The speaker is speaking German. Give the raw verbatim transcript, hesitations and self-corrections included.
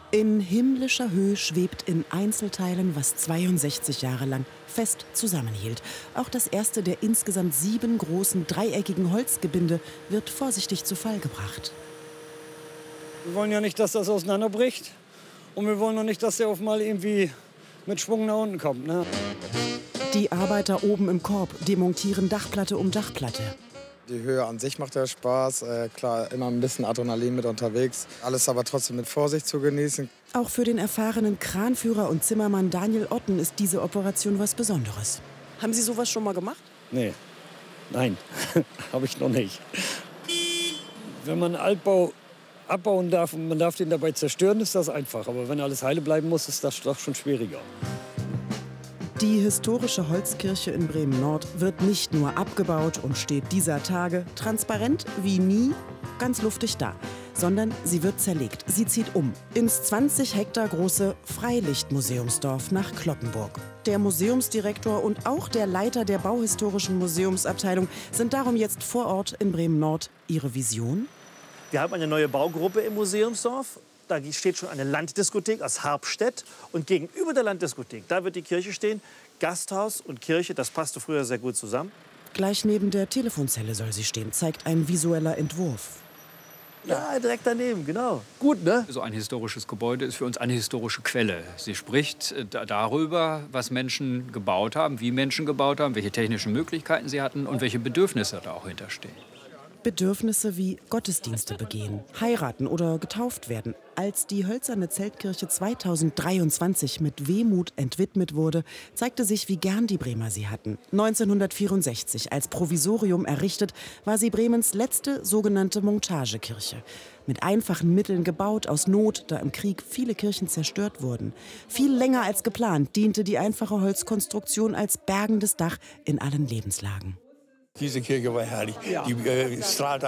In himmlischer Höhe schwebt in Einzelteilen, was zweiundsechzig Jahre lang fest zusammenhielt. Auch das erste der insgesamt sieben großen dreieckigen Holzgebinde wird vorsichtig zu Fall gebracht. Wir wollen ja nicht, dass das auseinanderbricht. Und wir wollen noch nicht, dass der auf mal irgendwie mit Schwung nach unten kommt. Ne? Die Arbeiter oben im Korb demontieren Dachplatte um Dachplatte. Die Höhe an sich macht ja Spaß. Äh, klar, immer ein bisschen Adrenalin mit unterwegs. Alles aber trotzdem mit Vorsicht zu genießen. Auch für den erfahrenen Kranführer und Zimmermann Daniel Otten ist diese Operation was Besonderes. Haben Sie sowas schon mal gemacht? Nee, nein, habe ich noch nicht. Wenn man einen Altbau abbauen darf und man darf den dabei zerstören, ist das einfach. Aber wenn alles heile bleiben muss, ist das doch schon schwieriger. Die historische Holzkirche in Bremen-Nord wird nicht nur abgebaut und steht dieser Tage transparent wie nie ganz luftig da, sondern sie wird zerlegt. Sie zieht um ins zwanzig Hektar große Freilichtmuseumsdorf nach Cloppenburg. Der Museumsdirektor und auch der Leiter der Bauhistorischen Museumsabteilung sind darum jetzt vor Ort in Bremen-Nord. Ihre Vision? Wir haben eine neue Baugruppe im Museumsdorf. Da steht schon eine Landdiskothek aus Harpstedt. Und gegenüber der Landdiskothek, da wird die Kirche stehen. Gasthaus und Kirche, das passte früher sehr gut zusammen. Gleich neben der Telefonzelle soll sie stehen, zeigt ein visueller Entwurf. Ja, direkt daneben, genau. Gut, ne? So ein historisches Gebäude ist für uns eine historische Quelle. Sie spricht darüber, was Menschen gebaut haben, wie Menschen gebaut haben, welche technischen Möglichkeiten sie hatten und welche Bedürfnisse da auch hinterstehen. Bedürfnisse wie Gottesdienste begehen, heiraten oder getauft werden. Als die hölzerne Zeltkirche zweitausenddreiundzwanzig mit Wehmut entwidmet wurde, zeigte sich, wie gern die Bremer sie hatten. neunzehnhundertvierundsechzig als Provisorium errichtet, war sie Bremens letzte sogenannte Montagekirche. Mit einfachen Mitteln gebaut, aus Not, da im Krieg viele Kirchen zerstört wurden. Viel länger als geplant diente die einfache Holzkonstruktion als bergendes Dach in allen Lebenslagen. Diese Kirche war herrlich. Ja. Die äh, strahlte